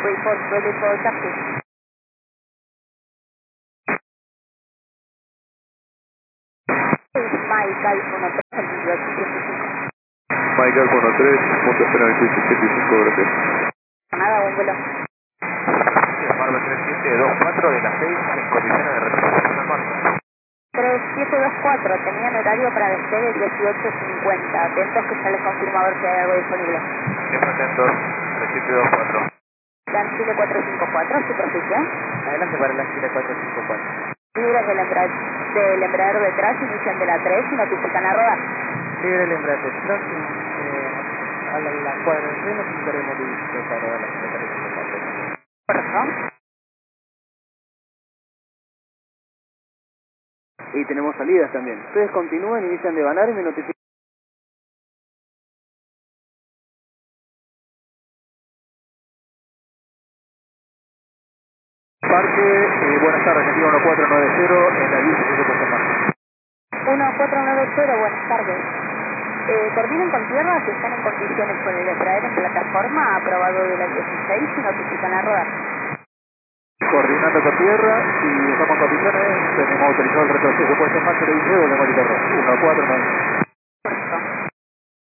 report ready for taxi. Michael 13, Michael 13, punto espera 85, gracias. nada, un vuelo. Marvel 3724 de las 6 en condiciones de retraso en la marca. 3724, tenían horario para despegue 18:50. Atentos que ya les confirmo a ver si hay algo disponible. Siempre atentos, 3724. Chile 454, superficie. Adelante para la Chile 454. Libres del embrague detrás, inician de la 3 y notifican a rodar. Libre el embrague detrás, a la cuadra de freno, intentaremos dirigirnos para la Chile 454. Correcto. Y tenemos salidas también. Ustedes continúan, inician de Banar y me notifican. Parque, buenas tardes, Argentina 1490, en la lista que se puede marca. 1490, buenas tardes. Coordinen con tierra si están en condiciones con el embrague en plataforma aprobado de la 16 y notifican a rodar. Coordinando con tierra, si estamos en condiciones, tenemos autorizado el retroceso puesto en marcha de 16, volvemos a 1490.